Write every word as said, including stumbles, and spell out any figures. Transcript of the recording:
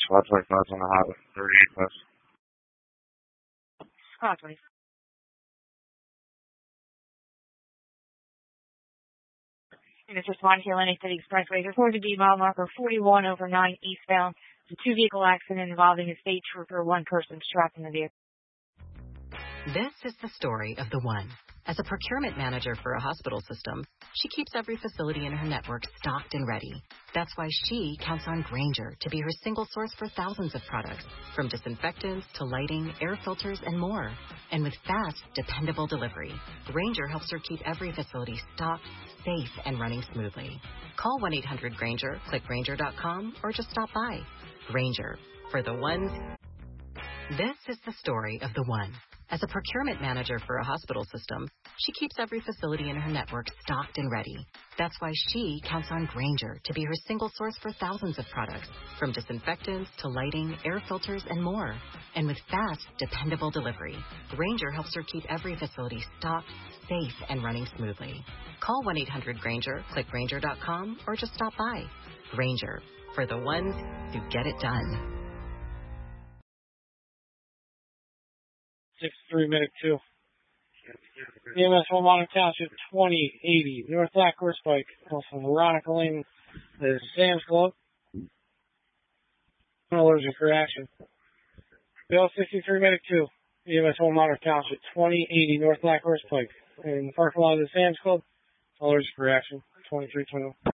five twenty-five on the highway, thirty-eight west. Squad, please. And it's responding to Atlantic City Expressway. Reported to be mile marker forty-one over nine eastbound. It's a two-vehicle accident involving a state trooper, one person strapped in the vehicle. This is the story of the one. As a procurement manager for a hospital system, she keeps every facility in her network stocked and ready. That's why she counts on Grainger to be her single source for thousands of products, from disinfectants to lighting, air filters, and more. And with fast, dependable delivery, Grainger helps her keep every facility stocked, safe, and running smoothly. Call one eight hundred Grainger, click Grainger dot com, or just stop by. Grainger, for the ones. This is the story of the one. As a procurement manager for a hospital system, she keeps every facility in her network stocked and ready. That's why she counts on Grainger to be her single source for thousands of products, from disinfectants to lighting, air filters, and more. And with fast, dependable delivery, Grainger helps her keep every facility stocked, safe, and running smoothly. Call one eight hundred Grainger, click Grainger dot com, or just stop by. Grainger, for the ones who get it done. six three Medic two. E M S one Modern Township twenty eighty, North Black Horse Pike, also Veronica Lane, the Sam's Club. Allergic reaction. Bill sixty-three Medic two, E M S one Modern Township twenty eighty, North Black Horse Pike, in the parking lot of the Sam's Club. Allergic reaction, twenty-three twenty-one.